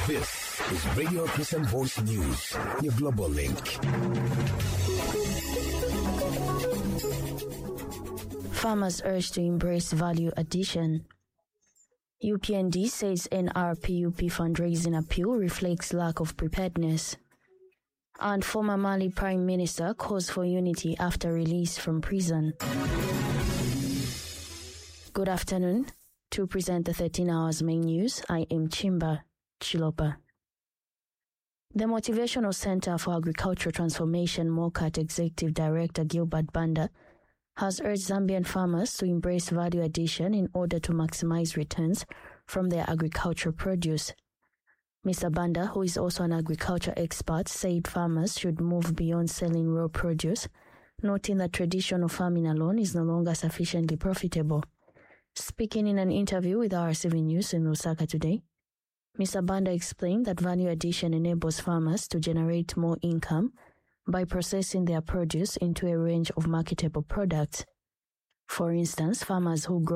This is Radio Christian Voice News, your global link. Farmers urged to embrace value addition. UPND says NRPUP fundraising appeal reflects lack of preparedness. And former Mali Prime Minister calls for unity after release from prison. Good afternoon. To present the 13 hours main news, I am Chimba Chilopa. The Motivational Center for Agricultural Transformation MOCAT Executive Director Gilbert Banda has urged Zambian farmers to embrace value addition in order to maximize returns from their agricultural produce. Mr. Banda, who is also an agriculture expert, said farmers should move beyond selling raw produce, noting that traditional farming alone is no longer sufficiently profitable. Speaking in an interview with RCV News in Lusaka today, Mr. Banda explained that value addition enables farmers to generate more income by processing their produce into a range of marketable products. For instance, farmers who grow